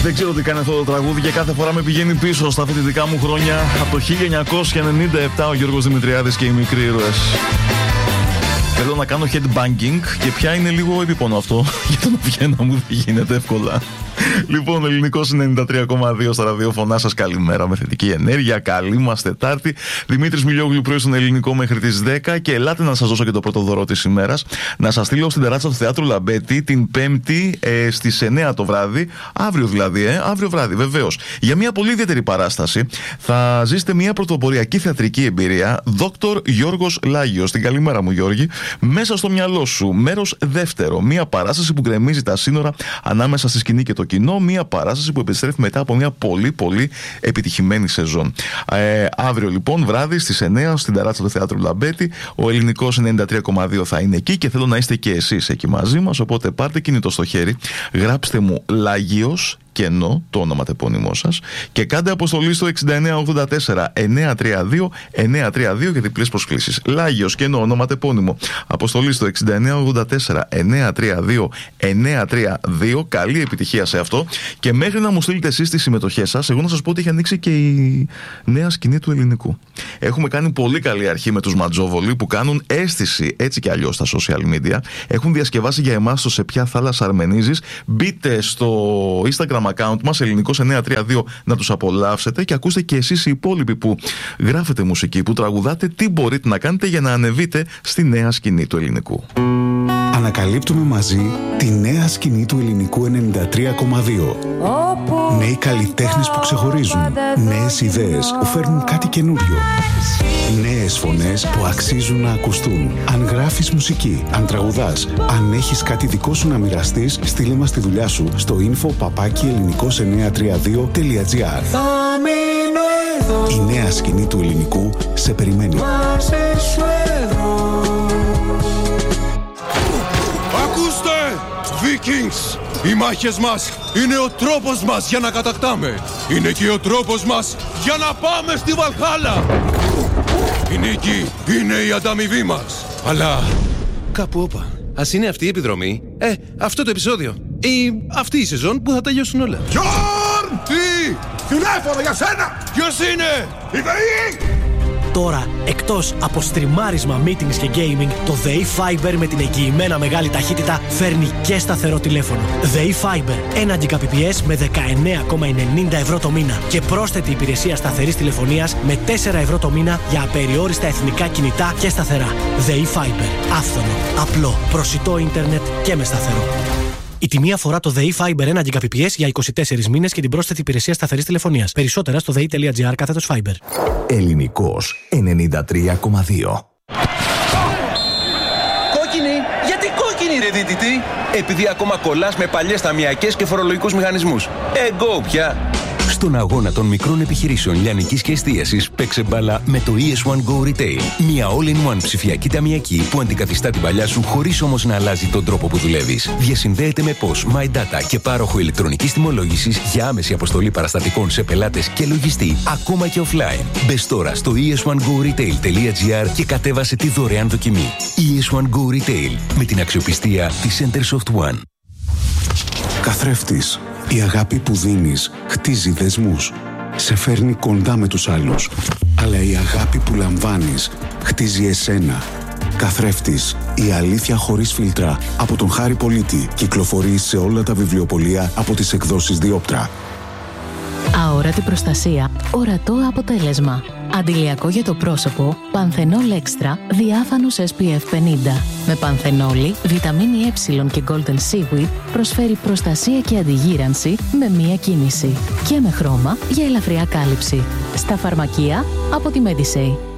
Δεν ξέρω τι κάνει αυτό το τραγούδι και κάθε φορά με πηγαίνει πίσω στα φοιτητικά μου χρόνια. Από το 1997 ο Γιώργος Δημητριάδης και οι Μικροί Ήρωες. Θέλω να κάνω headbanging και πια είναι λίγο επίπονο αυτό. Για τον Αυγένα μου δεν γίνεται εύκολα. Λοιπόν, Ελληνικός 93,2 στα ραδιόφωνά σας. Καλημέρα με θετική ενέργεια. Καλή μας Τετάρτη. Δημήτρης Μιλιόγλου πρωί στον Ελληνικό μέχρι τις 10. Και ελάτε να σας δώσω και το πρώτο δωρό της ημέρας. Να σας στείλω στην τεράτσα του Θεάτρου Λαμπέτη την Πέμπτη στις 9 το βράδυ. Αύριο δηλαδή, αύριο βράδυ, βεβαίως. Για μια πολύ ιδιαίτερη παράσταση θα ζήσετε μια πρωτοποριακή θεατρική εμπειρία. Δόκτωρ Γιώργος Λάγιος. Την καλημέρα μου, Γιώργη. Μέσα στο μυαλό σου. Μέρος δεύτερο. Μια παράσταση που γκρεμίζει τα σύνορα ανάμεσα στη σκηνή και το κοινό. Μια παράσταση που επιστρέφει μετά από μια πολύ επιτυχημένη σεζόν. Αύριο λοιπόν βράδυ στις 9 στην ταράτσα του Θεάτρου Λαμπέτη. Ο Ελληνικός 93,2 θα είναι εκεί και θέλω να είστε και εσείς εκεί μαζί μας. Οπότε πάρτε κινητό στο χέρι, γράψτε μου Λάγιος κενό, το όνομα τεπώνυμό σας, και κάντε αποστολή στο 6984 932 932 για διπλές προσκλήσεις. Λάγιος κενό, όνομα τεπώνυμο. Αποστολή στο 6984 932 932. Καλή επιτυχία σε αυτό. Και μέχρι να μου στείλετε εσείς τις συμμετοχές σας, εγώ να σας πω ότι έχει ανοίξει και η νέα σκηνή του ελληνικού. Έχουμε κάνει πολύ καλή αρχή με τους Ματζόβολοι που κάνουν αίσθηση έτσι κι αλλιώς στα social media. Έχουν διασκευάσει για εμάς το «Σε ποια θάλασσα αρμενίζεις». Μπείτε στο Instagram account μας, Ελληνικός 932, να τους απολαύσετε και ακούστε και εσείς οι υπόλοιποι που γράφετε μουσική, που τραγουδάτε, τι μπορείτε να κάνετε για να ανεβείτε στη νέα σκηνή του ελληνικού. Ανακαλύπτουμε μαζί τη νέα σκηνή του ελληνικού 93,2. Νέοι καλλιτέχνες που ξεχωρίζουν. Νέες ιδέες που φέρνουν κάτι καινούριο. Νέες φωνές που αξίζουν να ακουστούν. Αν γράφεις μουσική, αν τραγουδάς, αν έχεις κάτι δικό σου να μοιραστείς, στείλε μας τη δουλειά σου στο info@ελληνικός932.gr. Η νέα σκηνή του ελληνικού σε περιμένει. Ακούστε, Vikings! Οι μάχες μας είναι ο τρόπος μας για να κατακτάμε. Είναι και ο τρόπος μας για να πάμε στη Βαλχάλα. Η νίκη είναι η ανταμοιβή μας. Αλλά κάπου όπα. Ας είναι αυτή η επιδρομή, αυτό το επεισόδιο ή αυτή η σεζόν που θα τελειώσουν όλα. Γιόρν! Τι! Τηλέφωνο για σένα! Ποιος είναι? Η ΔΕΗ! Τώρα, εκτός από στριμάρισμα, meetings και gaming, το ΔΕΗ Fiber με την εγγυημένα μεγάλη ταχύτητα φέρνει και σταθερό τηλέφωνο. ΔΕΗ Fiber, 1 Gbps με 19,90 ευρώ το μήνα και πρόσθετη υπηρεσία σταθερής τηλεφωνίας με 4 ευρώ το μήνα για απεριόριστα εθνικά κινητά και σταθερά. ΔΕΗ Fiber, άφθονο, απλό, προσιτό ίντερνετ και με σταθερό. Η τιμή αφορά το ΔΕΗ Fiber 1 Gbps για 24 μήνες και την πρόσθετη υπηρεσία σταθερής τηλεφωνίας. Περισσότερα στο dei.gr/Fiber. Ελληνικός 93,2. Κόκκινη! Γιατί κόκκινη, ρε δίτητη? Επειδή ακόμα κολλάς με παλιές ταμιακές και φορολογικούς μηχανισμούς. Εγκό πια! Στον αγώνα των μικρών επιχειρήσεων λιανικής και εστίασης, παίξε μπάλα με το ES1 Go Retail. Μια all-in-one ψηφιακή ταμιακή που αντικαθιστά την παλιά σου χωρίς όμως να αλλάζει τον τρόπο που δουλεύεις. Διασυνδέεται με POS, My Data και πάροχο ηλεκτρονικής τιμολόγησης για άμεση αποστολή παραστατικών σε πελάτες και λογιστή, ακόμα και offline. Μπες τώρα στο es1goretail.gr και κατέβασε τη δωρεάν δοκιμή. ES1 Go Retail, με την αξιοπιστία της Centersoft One. Καθρέφτης. Η αγάπη που δίνεις χτίζει δεσμούς. Σε φέρνει κοντά με τους άλλους. Αλλά η αγάπη που λαμβάνεις χτίζει εσένα. Καθρέφτης. Η αλήθεια χωρίς φίλτρα. Από τον Χάρη Πολίτη. Κυκλοφορεί σε όλα τα βιβλιοπωλεία από τις εκδόσεις Διόπτρα. Αόρατη προστασία. Ορατό αποτέλεσμα. Αντιλιακό για το πρόσωπο. Πανθενόλ Extra. Διάφανος SPF 50. Με πανθενόλη, βιταμίνη Ε και Golden Seaweed προσφέρει προστασία και αντιγύρανση με μία κίνηση. Και με χρώμα για ελαφριά κάλυψη. Στα φαρμακεία από τη Medisay.